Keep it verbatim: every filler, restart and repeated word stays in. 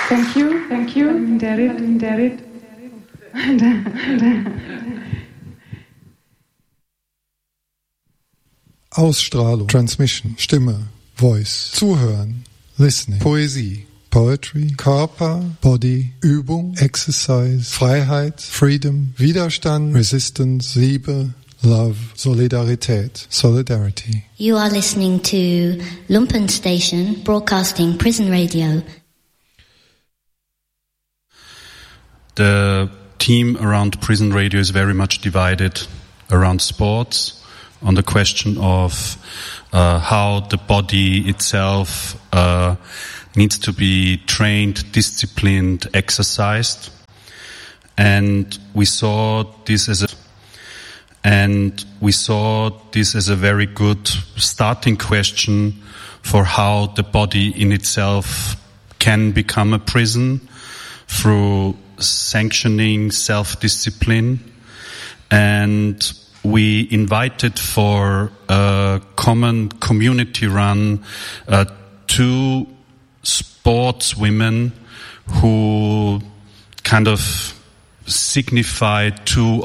Thank you, thank you. Darit, Darit. Ausstrahlung, Transmission, Stimme, Voice, Zuhören, Listening, Poesie, Poetry, Körper, Body, Übung, Exercise, Freiheit, Freedom, Widerstand, Resistance, Liebe, Love, Solidarität, Solidarity. You are listening to Lumpen Station, broadcasting prison radio. The team around Prison Radio is very much divided around sports, on the question of uh, how the body itself uh, needs to be trained, disciplined, exercised. And we saw this as a and we saw this as a very good starting question for how the body in itself can become a prison through sanctioning self-discipline. And we invited for a common community-run uh, two sportswomen who kind of signified two